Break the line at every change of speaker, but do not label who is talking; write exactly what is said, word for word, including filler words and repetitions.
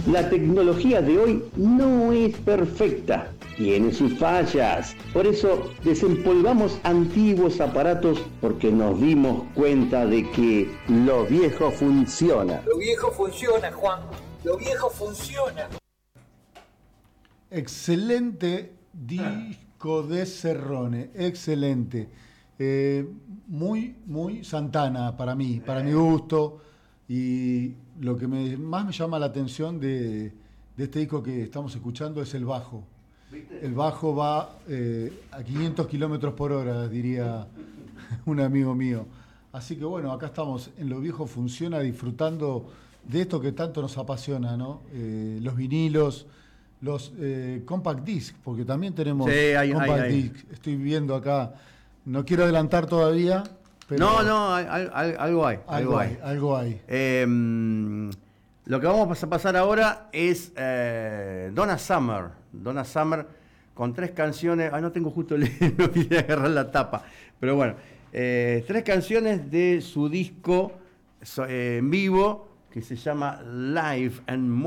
La tecnología de hoy no es perfecta, tiene sus fallas. Por eso desempolvamos antiguos aparatos porque nos dimos cuenta de que lo viejo funciona.
Lo viejo funciona, Juan. Lo viejo funciona.
Excelente disco de Cerrone, excelente. Eh, muy, muy Santana para mí, para mi gusto. Y lo que me, más me llama la atención de, de este disco que estamos escuchando es el bajo. ¿Viste? El bajo va eh, a quinientos kilómetros por hora, diría un amigo mío. Así que bueno, acá estamos en Lo Viejo Funciona, disfrutando de esto que tanto nos apasiona, ¿no? Eh, los vinilos, los eh, compact disc, porque también tenemos
sí, hay,
compact
hay, hay.
disc. Estoy viendo acá, no quiero adelantar todavía. Pero
no, no, hay, hay, algo hay.
Algo,
algo
hay,
hay.
algo hay.
Eh, lo que vamos a pasar ahora es eh, Donna Summer. Donna Summer con tres canciones. Ah, no tengo justo el. No quería agarrar la tapa. Pero bueno, eh, tres canciones de su disco eh, en vivo que se llama Live and More.